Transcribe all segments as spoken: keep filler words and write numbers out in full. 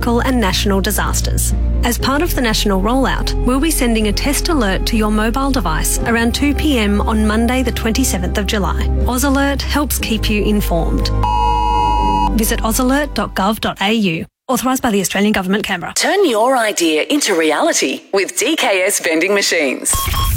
local and national disasters. As part of the national rollout, we'll be sending a test alert to your mobile device around two p m on Monday the twenty-seventh of July. AusAlert helps keep you informed. Visit ausalert dot gov dot a u. Authorised by the Australian Government, Canberra. Turn your idea into reality with D K S Vending Machines.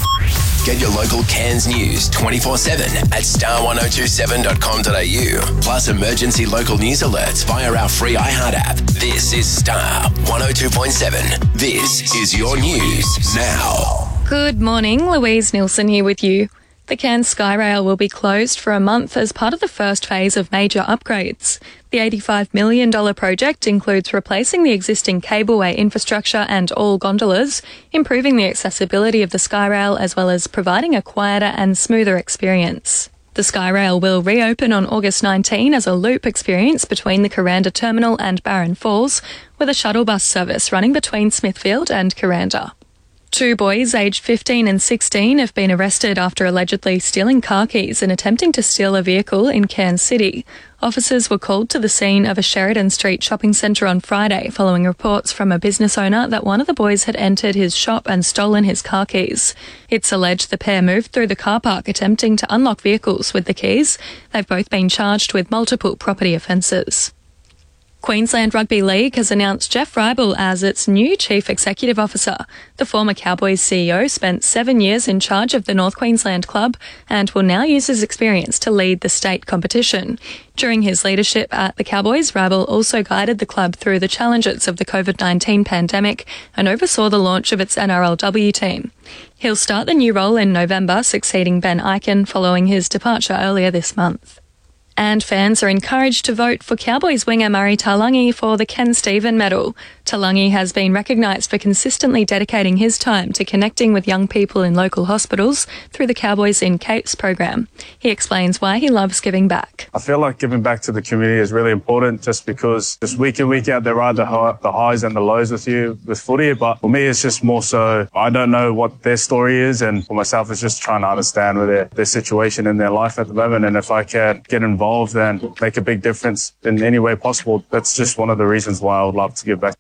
Get your local Cairns news twenty-four seven at star one oh two seven dot com dot a u. Plus emergency local news alerts via our free iHeart app. This is Star one oh two point seven. This is your news now. Good morning, Louise Nilsson here with you. The Cairns Skyrail will be closed for a month as part of the first phase of major upgrades. The eighty-five million dollars project includes replacing the existing cableway infrastructure and all gondolas, improving the accessibility of the Skyrail as well as providing a quieter and smoother experience. The Skyrail will reopen on August nineteenth as a loop experience between the Kuranda Terminal and Barron Falls, with a shuttle bus service running between Smithfield and Kuranda. Two boys aged fifteen and sixteen have been arrested after allegedly stealing car keys and attempting to steal a vehicle in Cairns City. Officers were called to the scene of a Sheridan Street shopping centre on Friday following reports from a business owner that one of the boys had entered his shop and stolen his car keys. It's alleged the pair moved through the car park attempting to unlock vehicles with the keys. They've both been charged with multiple property offences. Queensland Rugby League has announced Jeff Reibel as its new Chief Executive Officer. The former Cowboys C E O spent seven years in charge of the North Queensland club and will now use his experience to lead the state competition. During his leadership at the Cowboys, Reibel also guided the club through the challenges of the covid nineteen pandemic and oversaw the launch of its N R L W team. He'll start the new role in November, succeeding Ben Ikin following his departure earlier this month. And fans are encouraged to vote for Cowboys winger Murray Taulagi for the Ken Stephen Medal. Taulagi has been recognised for consistently dedicating his time to connecting with young people in local hospitals through the Cowboys in Capes program. He explains why he loves giving back. I feel like giving back to the community is really important just because just week in, week out, there are the, high, the highs and the lows with you with footy. But for me, it's just more so I don't know what their story is. And for myself, it's just trying to understand their, their situation in their life at the moment. And if I can get involved and make a big difference in any way possible, that's just one of the reasons why I would love to give back.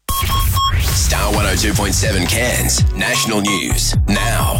Star one oh two point seven Cairns National News now.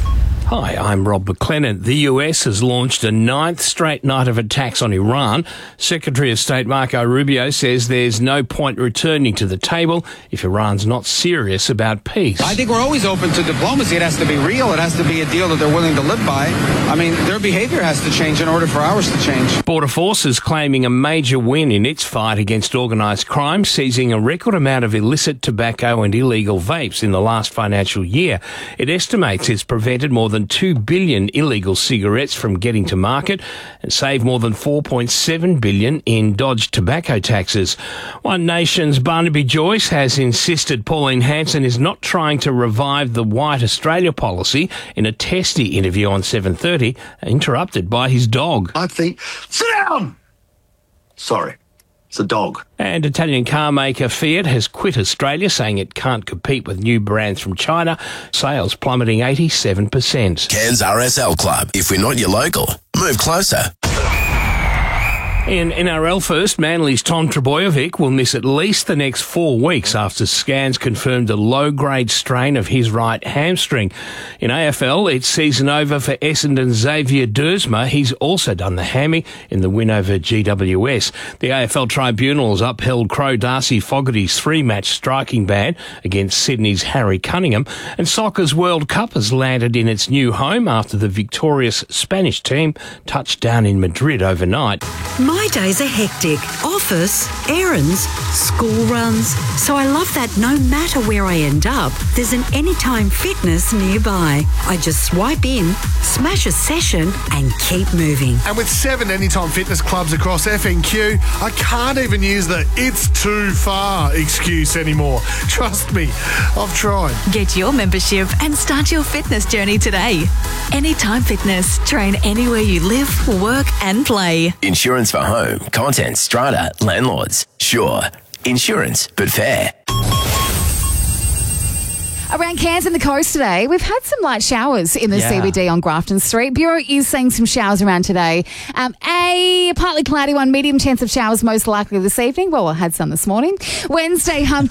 Hi, I'm Rob McLennan. The U S has launched a ninth straight night of attacks on Iran. Secretary of State Marco Rubio says there's no point returning to the table if Iran's not serious about peace. I think we're always open to diplomacy. It has to be real. It has to be a deal that they're willing to live by. I mean, their behaviour has to change in order for ours to change. Border Forces claiming a major win in its fight against organised crime, seizing a record amount of illicit tobacco and illegal vapes in the last financial year. It estimates it's prevented more than two billion illegal cigarettes from getting to market and saved more than four point seven billion in dodged tobacco taxes. One Nation's Barnaby Joyce has insisted Pauline Hanson is not trying to revive the White Australia policy in a testy interview on seven thirty, interrupted by his dog. I think, sit down! Sorry. It's a dog. And Italian car maker Fiat has quit Australia, saying it can't compete with new brands from China. Sales plummeting eighty-seven percent. Cairns R S L Club. If we're not your local, move closer. In N R L first, Manly's Tom Trbojevic will miss at least the next four weeks after scans confirmed a low-grade strain of his right hamstring. In A F L, it's season over for Essendon's Xavier Dersma. He's also done the hammy in the win over G W S. The A F L tribunals upheld Crow Darcy Fogarty's three-match striking ban against Sydney's Harry Cunningham. And soccer's World Cup has landed in its new home after the victorious Spanish team touched down in Madrid overnight. My days are hectic. Office, errands, school runs. So I love that no matter where I end up, there's an Anytime Fitness nearby. I just swipe in, smash a session and keep moving. And with seven Anytime Fitness clubs across F N Q, I can't even use the "it's too far" excuse anymore. Trust me, I've tried. Get your membership and start your fitness journey today. Anytime Fitness. Train anywhere you live, work and play. Insurance for home, contents, strata, landlords. Sure. Insurance, but fair. Around Cairns and the coast today, we've had some light showers in the Yeah. C B D on Grafton Street. Bureau is seeing some showers around today. Um, a partly cloudy one, medium chance of showers most likely this evening. Well, I had some this morning. Wednesday, hump